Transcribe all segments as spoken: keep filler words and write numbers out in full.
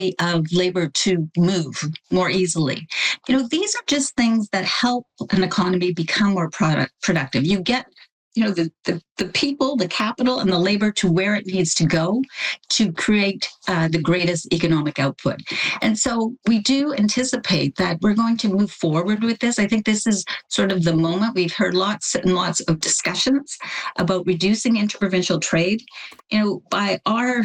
of labor to move more easily. You know, these are just things that help an economy become more product productive. You get, you know, the, the, the people, the capital, and the labor to where it needs to go to create uh, the greatest economic output. And so we do anticipate that we're going to move forward with this. I think this is sort of the moment. We've heard lots and lots of discussions about reducing interprovincial trade. You know, by our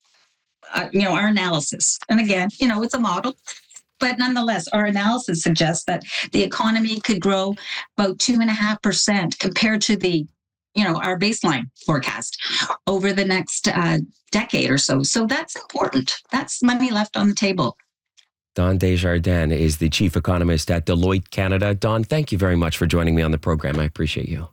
Uh, you know, our analysis. And again, you know, it's a model, but nonetheless, our analysis suggests that the economy could grow about two and a half percent compared to the, you know, our baseline forecast over the next uh, decade or so. So that's important. That's money left on the table. Dawn Desjardins is the chief economist at Deloitte Canada. Dawn, thank you very much for joining me on the program. I appreciate you.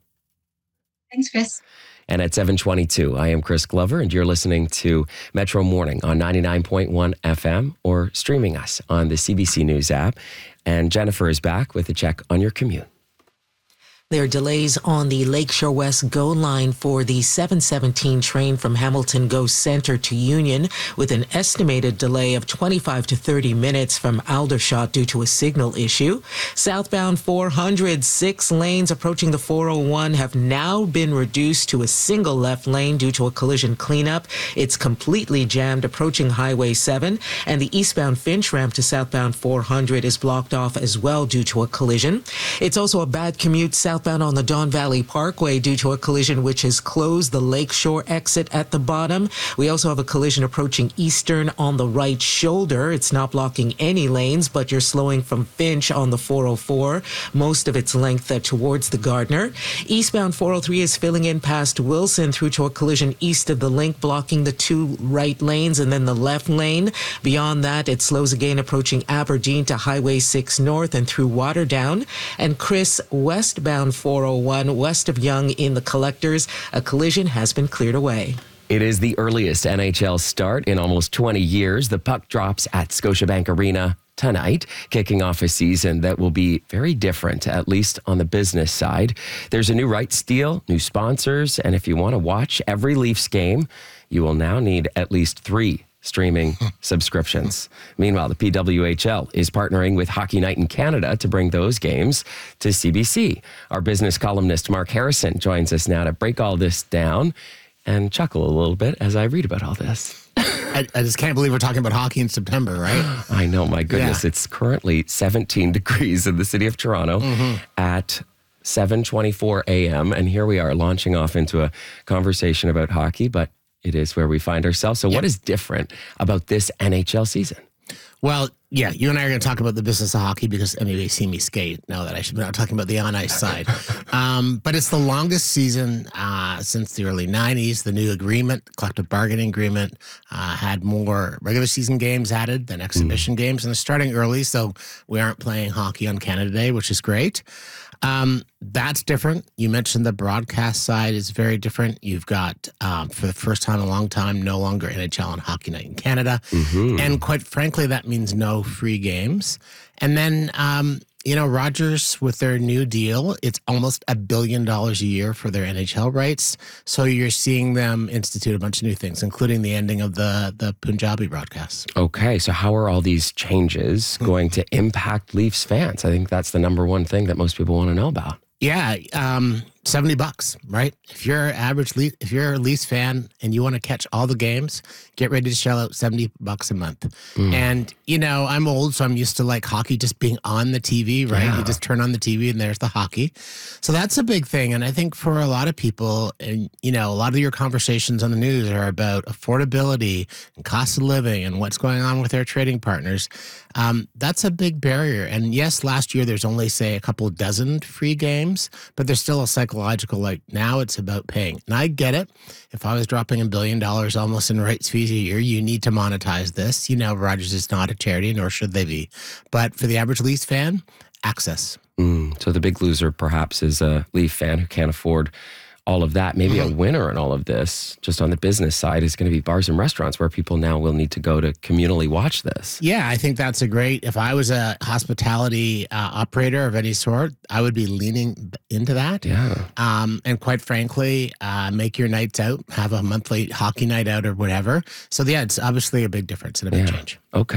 Thanks, Chris. And at seven twenty-two, I am Chris Glover, and you're listening to Metro Morning on ninety-nine point one F M or streaming us on the C B C News app. And Jennifer is back with a check on your commute. There are delays on the Lakeshore West GO line for the seven seventeen train from Hamilton GO Centre to Union, with an estimated delay of twenty-five to thirty minutes from Aldershot due to a signal issue. Southbound four hundred, six lanes approaching the four oh one have now been reduced to a single left lane due to a collision cleanup. It's completely jammed approaching Highway seven, and the eastbound Finch ramp to southbound four hundred is blocked off as well due to a collision. It's also a bad commute south Southbound on the Don Valley Parkway due to a collision which has closed the Lakeshore exit at the bottom. We also have a collision approaching Eastern on the right shoulder. It's not blocking any lanes, but you're slowing from Finch on the four oh four, most of its length uh, towards the Gardner. Eastbound four oh three is filling in past Wilson through to a collision east of the link, blocking the two right lanes and then the left lane. Beyond that, it slows again approaching Aberdeen to Highway six North and through Waterdown. And Chris, westbound four oh one west of Yonge in the Collectors, a collision has been cleared away. It is the earliest N H L start in almost twenty years. The puck drops at Scotiabank Arena tonight, kicking off a season that will be very different, at least on the business side. There's a new rights deal, new sponsors, and if you want to watch every Leafs game, you will now need at least three streaming subscriptions. Meanwhile, the P W H L is partnering with Hockey Night in Canada to bring those games to C B C. Our business columnist Mark Harrison joins us now to break all this down and chuckle a little bit as I read about all this. I, I just can't believe we're talking about hockey in September, right? I know, my goodness. Yeah. It's currently seventeen degrees in the city of Toronto mm-hmm. at seven twenty-four a.m. And here we are launching off into a conversation about hockey, but it is where we find ourselves. So yep. What is different about this N H L season? Well, yeah, you and I are going to talk about the business of hockey because I mean, they see me skate now that I should be not talking about the on-ice side. Um, but it's the longest season uh, since the early nineties. The new agreement, collective bargaining agreement, uh, had more regular season games added than exhibition mm. games. And they're starting early, so we aren't playing hockey on Canada Day, which is great. Um, that's different. You mentioned the broadcast side is very different. You've got, um, for the first time in a long time, no longer N H L and Hockey Night in Canada. Mm-hmm. And quite frankly, that means no free games. And then, um, you know, Rogers, with their new deal, it's almost a billion dollars a year for their N H L rights. So you're seeing them institute a bunch of new things, including the ending of the, the Punjabi broadcasts. Okay, so how are all these changes going to impact Leafs fans? I think that's the number one thing that most people want to know about. Yeah, um, seventy bucks, right? If you're average, Le- if you're a Leafs fan and you want to catch all the games, get ready to shell out seventy bucks a month. Mm. And, you know, I'm old, so I'm used to like hockey just being on the T V, right? Yeah. You just turn on the T V and there's the hockey. So that's a big thing. And I think for a lot of people, and, you know, a lot of your conversations on the news are about affordability and cost of living and what's going on with their trading partners. Um, that's a big barrier. And yes, last year there's only, say, a couple dozen free games, but there's still a psychological, like, now it's about paying. And I get it. If I was dropping a billion dollars almost in rights fees a year, you need to monetize this. You know, Rogers is not a charity, nor should they be. But for the average Leafs fan, access. Mm, so the big loser perhaps is a Leaf fan who can't afford all of that, maybe a winner in all of this, just on the business side, is going to be bars and restaurants where people now will need to go to communally watch this. Yeah, I think that's a great, if I was a hospitality uh, operator of any sort, I would be leaning into that. Yeah. Um, and quite frankly, uh, make your nights out, have a monthly hockey night out or whatever. So yeah, it's obviously a big difference and a big Yeah. change. Okay.